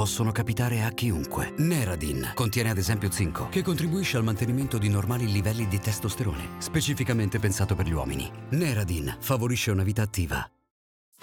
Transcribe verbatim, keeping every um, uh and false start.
possono capitare a chiunque. Neradin contiene ad esempio zinco, che contribuisce al mantenimento di normali livelli di testosterone, specificamente pensato per gli uomini. Neradin favorisce una vita attiva.